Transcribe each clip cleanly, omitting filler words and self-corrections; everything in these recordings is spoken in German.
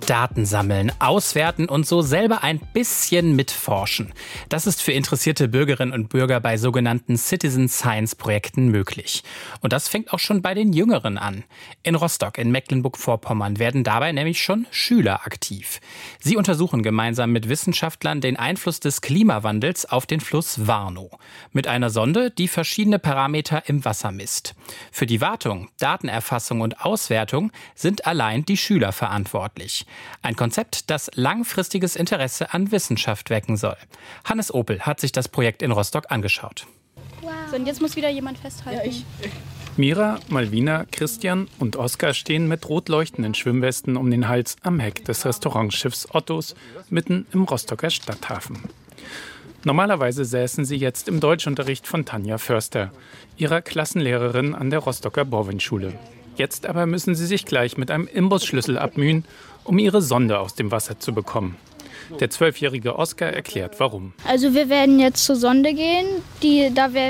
Daten sammeln, auswerten und so selber ein bisschen mitforschen. Das ist für interessierte Bürgerinnen und Bürger bei sogenannten Citizen Science Projekten möglich. Und das fängt auch schon bei den Jüngeren an. In Rostock in Mecklenburg-Vorpommern werden dabei nämlich schon Schüler aktiv. Sie untersuchen gemeinsam mit Wissenschaftlern den Einfluss des Klimawandels auf den Fluss Warnow. Mit einer Sonde, die verschiedene Parameter im Wasser misst. Für die Wartung, Datenerfassung und Auswertung sind allein die Schüler verantwortlich. Ein Konzept, das langfristiges Interesse an Wissenschaft wecken soll. Hannes Opel hat sich das Projekt in Rostock angeschaut. Wow. So, und jetzt muss wieder jemand festhalten. Ja, ich. Mira, Malvina, Christian und Oskar stehen mit rot leuchtenden Schwimmwesten um den Hals am Heck des Restaurantschiffs Ottos mitten im Rostocker Stadthafen. Normalerweise säßen sie jetzt im Deutschunterricht von Tanja Förster, ihrer Klassenlehrerin an der Rostocker Borwin-Schule. Jetzt aber müssen sie sich gleich mit einem Imbusschlüssel abmühen, um ihre Sonde aus dem Wasser zu bekommen. Der 12-jährige Oskar erklärt, warum. Also wir werden jetzt zur Sonde gehen. Die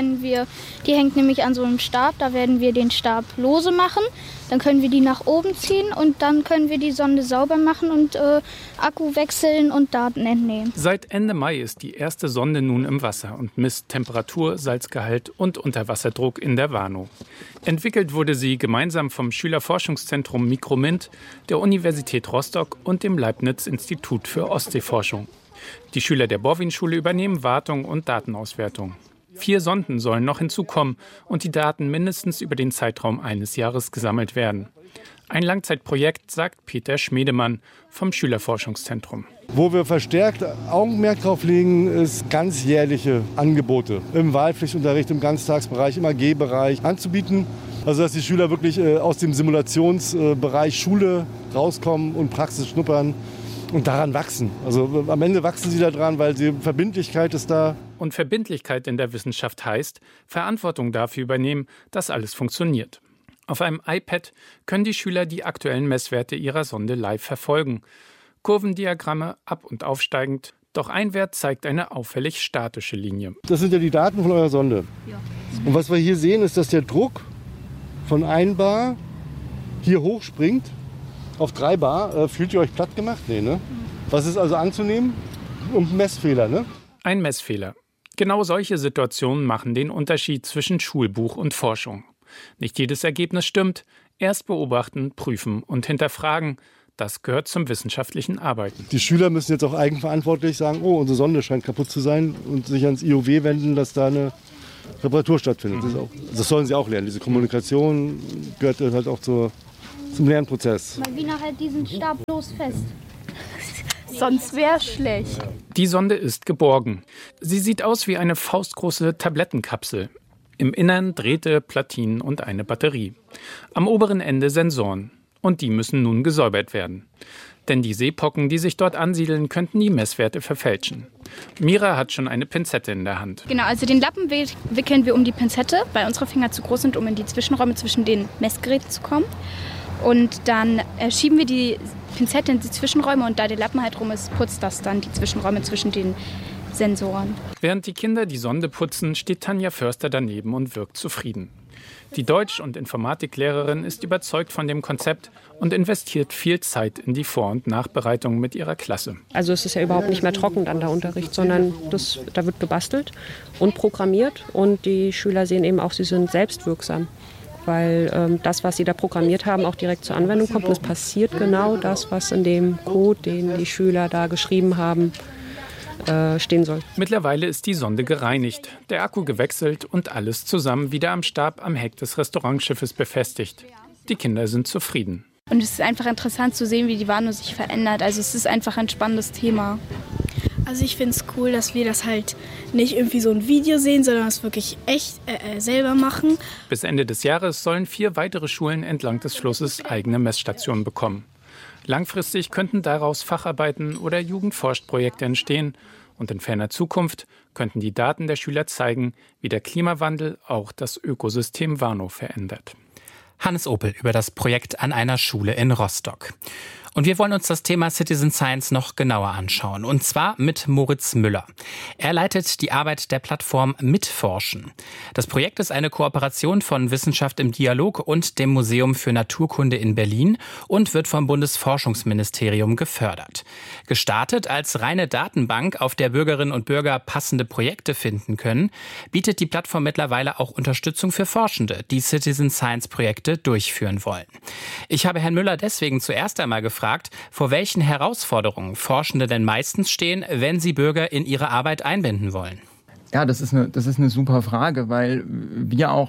hängt nämlich an so einem Stab. Da werden wir den Stab lose machen. Dann können wir die nach oben ziehen und dann können wir die Sonde sauber machen und Akku wechseln und Daten entnehmen. Seit Ende Mai ist die erste Sonde nun im Wasser und misst Temperatur, Salzgehalt und Unterwasserdruck in der Warnow. Entwickelt wurde sie gemeinsam vom Schülerforschungszentrum Mikromint, der Universität Rostock und dem Leibniz-Institut für Ostseeforschung. Die Schüler der Borwin-Schule übernehmen Wartung und Datenauswertung. 4 Sonden sollen noch hinzukommen und die Daten mindestens über den Zeitraum eines Jahres gesammelt werden. Ein Langzeitprojekt, sagt Peter Schmedemann vom Schülerforschungszentrum. Wo wir verstärkt Augenmerk drauf legen, ist ganzjährliche Angebote im Wahlpflichtunterricht, im Ganztagsbereich, im AG-Bereich anzubieten. Also dass die Schüler wirklich aus dem Simulationsbereich Schule rauskommen und Praxis schnuppern und daran wachsen. Also am Ende wachsen sie daran, weil die Verbindlichkeit ist da. Und Verbindlichkeit in der Wissenschaft heißt, Verantwortung dafür übernehmen, dass alles funktioniert. Auf einem iPad können die Schüler die aktuellen Messwerte ihrer Sonde live verfolgen. Kurvendiagramme ab- und aufsteigend, doch ein Wert zeigt eine auffällig statische Linie. Das sind ja die Daten von eurer Sonde. Ja. Und was wir hier sehen, ist, dass der Druck von 1 Bar hier hochspringt auf 3 Bar. Fühlt ihr euch platt gemacht? Nee, ne? Was ist also anzunehmen? Und Messfehler, ne? Ein Messfehler. Genau solche Situationen machen den Unterschied zwischen Schulbuch und Forschung. Nicht jedes Ergebnis stimmt. Erst beobachten, prüfen und hinterfragen. Das gehört zum wissenschaftlichen Arbeiten. Die Schüler müssen jetzt auch eigenverantwortlich sagen, oh, unsere Sonde scheint kaputt zu sein und sich ans IOW wenden, dass da eine Reparatur stattfindet. Das sollen sie auch lernen. Diese Kommunikation gehört halt auch zum Lernprozess. Malvina, halt diesen Stab bloß fest. Sonst wäre es schlecht. Die Sonde ist geborgen. Sie sieht aus wie eine faustgroße Tablettenkapsel. Im Innern Drähte, Platinen und eine Batterie. Am oberen Ende Sensoren. Und die müssen nun gesäubert werden. Denn die Seepocken, die sich dort ansiedeln, könnten die Messwerte verfälschen. Mira hat schon eine Pinzette in der Hand. Genau, also den Lappen wickeln wir um die Pinzette, weil unsere Finger zu groß sind, um in die Zwischenräume zwischen den Messgeräten zu kommen. Und dann schieben wir die Pinzette in die Zwischenräume und da der Lappen halt rum ist, putzt das dann die Zwischenräume zwischen den Sensoren. Während die Kinder die Sonde putzen, steht Tanja Förster daneben und wirkt zufrieden. Die Deutsch- und Informatiklehrerin ist überzeugt von dem Konzept und investiert viel Zeit in die Vor- und Nachbereitung mit ihrer Klasse. Also es ist ja überhaupt nicht mehr trocken dann der Unterricht, sondern da wird gebastelt und programmiert und die Schüler sehen eben auch, sie sind selbstwirksam. Weil das, was sie da programmiert haben, auch direkt zur Anwendung kommt. Und es passiert genau das, was in dem Code, den die Schüler da geschrieben haben, stehen soll. Mittlerweile ist die Sonde gereinigt, der Akku gewechselt und alles zusammen wieder am Stab am Heck des Restaurantschiffes befestigt. Die Kinder sind zufrieden. Und es ist einfach interessant zu sehen, wie die Warnow sich verändert. Also es ist einfach ein spannendes Thema. Also ich finde es cool, dass wir das halt nicht irgendwie so ein Video sehen, sondern es wirklich echt selber machen. Bis Ende des Jahres sollen 4 weitere Schulen entlang des Flusses eigene Messstationen bekommen. Langfristig könnten daraus Facharbeiten oder Jugendforscht-Projekte entstehen. Und in ferner Zukunft könnten die Daten der Schüler zeigen, wie der Klimawandel auch das Ökosystem Warnow verändert. Hannes Opel über das Projekt an einer Schule in Rostock. Und wir wollen uns das Thema Citizen Science noch genauer anschauen. Und zwar mit Moritz Müller. Er leitet die Arbeit der Plattform Mitforschen. Das Projekt ist eine Kooperation von Wissenschaft im Dialog und dem Museum für Naturkunde in Berlin und wird vom Bundesforschungsministerium gefördert. Gestartet als reine Datenbank, auf der Bürgerinnen und Bürger passende Projekte finden können, bietet die Plattform mittlerweile auch Unterstützung für Forschende, die Citizen Science Projekte durchführen wollen. Ich habe Herrn Müller deswegen zuerst einmal gefragt, vor welchen Herausforderungen Forschende denn meistens stehen, wenn sie Bürger in ihre Arbeit einbinden wollen. Ja, das ist eine super Frage, weil wir auch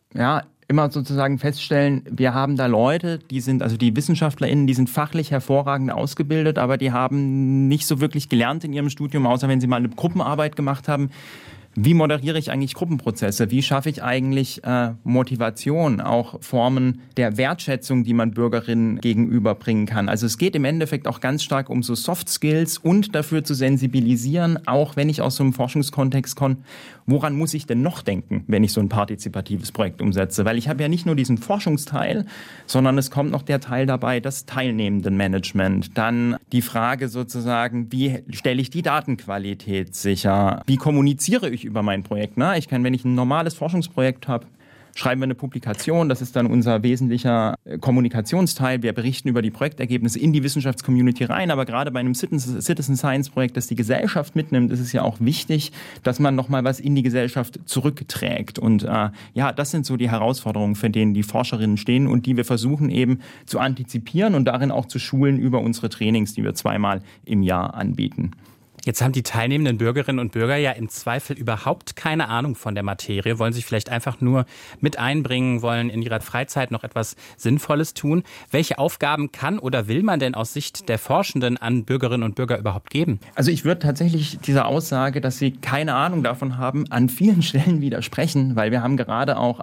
immer sozusagen feststellen, wir haben da Leute, die WissenschaftlerInnen, die sind fachlich hervorragend ausgebildet, aber die haben nicht so wirklich gelernt in ihrem Studium, außer wenn sie mal eine Gruppenarbeit gemacht haben. Wie moderiere ich eigentlich Gruppenprozesse? Wie schaffe ich eigentlich Motivation, auch Formen der Wertschätzung, die man Bürgerinnen gegenüberbringen kann? Also es geht im Endeffekt auch ganz stark um so Soft Skills und dafür zu sensibilisieren, auch wenn ich aus so einem Forschungskontext komme, woran muss ich denn noch denken, wenn ich so ein partizipatives Projekt umsetze? Weil ich habe ja nicht nur diesen Forschungsteil, sondern es kommt noch der Teil dabei, das Teilnehmendenmanagement. Dann die Frage sozusagen, wie stelle ich die Datenqualität sicher? Wie kommuniziere ich über mein Projekt? Wenn ich ein normales Forschungsprojekt habe, schreiben wir eine Publikation, das ist dann unser wesentlicher Kommunikationsteil. Wir berichten über die Projektergebnisse in die Wissenschaftscommunity rein, aber gerade bei einem Citizen Science Projekt, das die Gesellschaft mitnimmt, ist es ja auch wichtig, dass man nochmal was in die Gesellschaft zurückträgt. Und das sind so die Herausforderungen, für denen die Forscherinnen stehen und die wir versuchen eben zu antizipieren und darin auch zu schulen über unsere Trainings, die wir 2-mal im Jahr anbieten. Jetzt haben die teilnehmenden Bürgerinnen und Bürger ja im Zweifel überhaupt keine Ahnung von der Materie, wollen sich vielleicht einfach nur mit einbringen, wollen in ihrer Freizeit noch etwas Sinnvolles tun. Welche Aufgaben kann oder will man denn aus Sicht der Forschenden an Bürgerinnen und Bürger überhaupt geben? Also ich würde tatsächlich dieser Aussage, dass sie keine Ahnung davon haben, an vielen Stellen widersprechen, weil wir haben gerade auch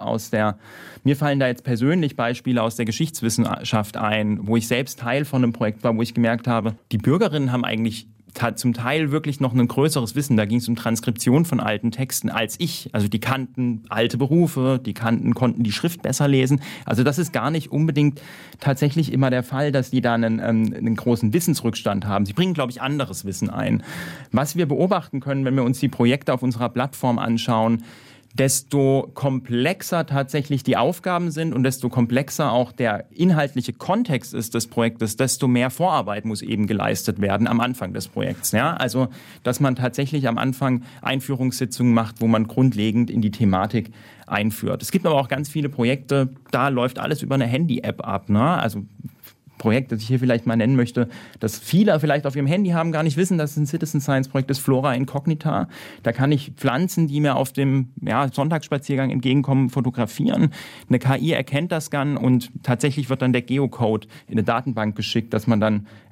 mir fallen da jetzt persönlich Beispiele aus der Geschichtswissenschaft ein, wo ich selbst Teil von einem Projekt war, wo ich gemerkt habe, die Bürgerinnen haben eigentlich zum Teil wirklich noch ein größeres Wissen. Da ging es um Transkription von alten Texten als ich. Also die kannten alte Berufe, konnten die Schrift besser lesen. Also das ist gar nicht unbedingt tatsächlich immer der Fall, dass die da einen großen Wissensrückstand haben. Sie bringen, glaube ich, anderes Wissen ein. Was wir beobachten können, wenn wir uns die Projekte auf unserer Plattform anschauen, desto komplexer tatsächlich die Aufgaben sind und desto komplexer auch der inhaltliche Kontext ist des Projektes, desto mehr Vorarbeit muss eben geleistet werden am Anfang des Projekts. Ja? Also, dass man tatsächlich am Anfang Einführungssitzungen macht, wo man grundlegend in die Thematik einführt. Es gibt aber auch ganz viele Projekte, da läuft alles über eine Handy-App ab. Ne? Also Projekt, das ich hier vielleicht mal nennen möchte, das viele vielleicht auf ihrem Handy haben, gar nicht wissen, dass es ein Citizen Science Projekt ist, Flora Incognita. Da kann ich Pflanzen, die mir auf dem Sonntagsspaziergang entgegenkommen, fotografieren. Eine KI erkennt das dann und tatsächlich wird dann der Geocode in eine Datenbank geschickt, dass man dann